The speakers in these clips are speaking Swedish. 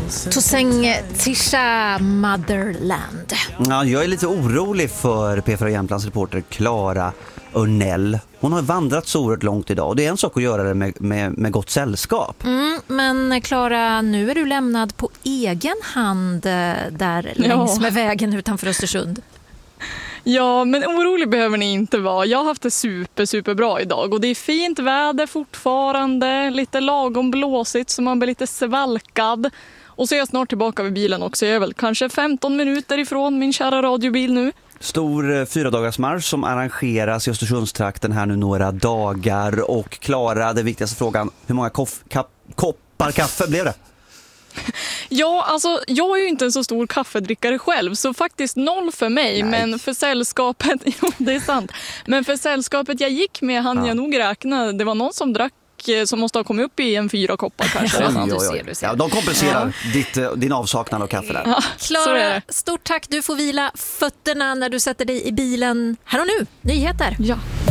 Tosäng Tisha Motherland. Ja, jag är lite orolig för P4 Jämtlands reporter Clara Örnell. Hon har vandrat så oerhört långt idag och det är en sak att göra det med gott sällskap. Men Clara, nu är du lämnad på egen hand där längs med vägen utanför Östersund. Ja, men orolig behöver ni inte vara. Jag har haft det superbra idag och det är fint väder fortfarande, lite lagom blåsigt så man blir lite svalkad. Och så är jag snart tillbaka vid bilen också. Jag är väl kanske 15 minuter ifrån min kära radiobil nu. Stor 4-dagarsmarsch som arrangeras i Östersundstrakten här nu några dagar. Och Clara, den viktigaste frågan, hur många koppar kaffe blev det? Ja, alltså jag är ju inte en så stor kaffedrickare själv så faktiskt 0 för mig. Nej. Men för sällskapet, jo det är sant. Men för sällskapet jag gick med hann jag nog räkna. Det var någon som drack som måste ha kommit upp i en 4 koppar kanske. Du ser. Ja, de kompenserar din avsaknad av kaffe där. Ja, Clara, stort tack. Du får vila fötterna när du sätter dig i bilen. Här och nu, nyheter. Ja.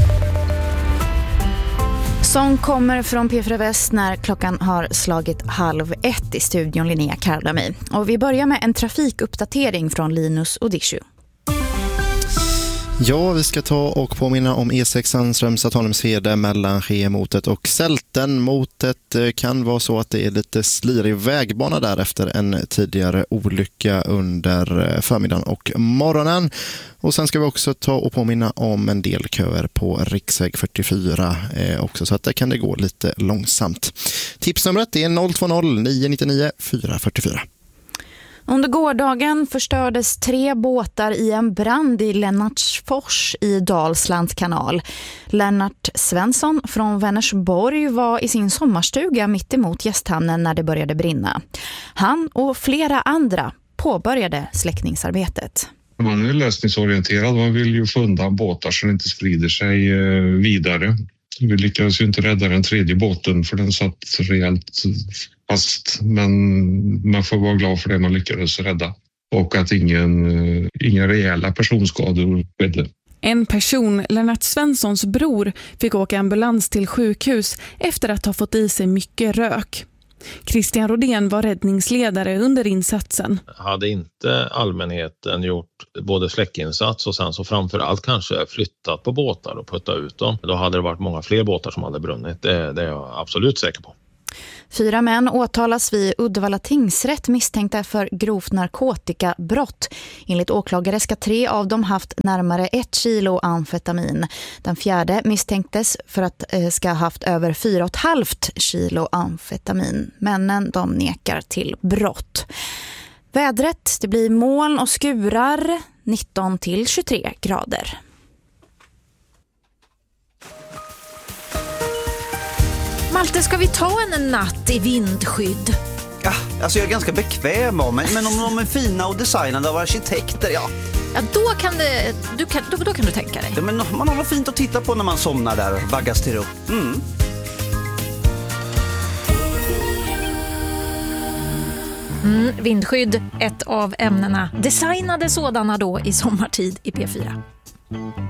Som kommer från P4 Väst när klockan har slagit 12:30 i studion Linnea Karlami. Och vi börjar med en trafikuppdatering från Linus Odishu. Ja, vi ska ta och påminna om E6 Strömstad-Tanumshede mellan Skemotet och Sälten. Motet kan vara så att det är lite slirig vägbana där efter en tidigare olycka under förmiddagen och morgonen. Och sen ska vi också ta och påminna om en del köer på riksväg 44 också, så att där kan det gå lite långsamt. Tipsnumret är 020 999 444. Under gårdagen förstördes 3 båtar i en brand i Lennartsfors i Dalslands kanal. Lennart Svensson från Vänersborg var i sin sommarstuga mitt emot gästhamnen när det började brinna. Han och flera andra påbörjade släckningsarbetet. Man är lösningsorienterad, man vill ju få undan båtar så det inte sprider sig vidare. Vi lyckades ju inte rädda den 3:e båten för den satt rejält fast, men man får vara glad för det man lyckades rädda och att inga rejäla personskador skedde. En person, Lennart Svenssons bror, fick åka ambulans till sjukhus efter att ha fått i sig mycket rök. Christian Rodén var räddningsledare under insatsen. Hade inte allmänheten gjort både släckinsats och sen så framförallt kanske flyttat på båtar och puttat ut dem, då hade det varit många fler båtar som hade brunnit. Det är jag absolut säker på. 4 män åtalas vid Uddevalla tingsrätt misstänkta för grovt narkotikabrott. Enligt åklagare ska 3 av dem haft närmare 1 kilo amfetamin. Den 4:e misstänktes för att ska ha haft över 4,5 kilo amfetamin. Männen de nekar till brott. Vädret, det blir moln och skurar, 19 till 23 grader. Malte, ska vi ta en natt i vindskydd? Ja, alltså jag är ganska bekväm av mig, men om de är fina och designade av arkitekter, Ja, då kan du tänka dig. Ja, men man har något fint att titta på när man somnar där och vaggas till ro. Vindskydd, ett av ämnena. Designade sådana då i sommartid i P4.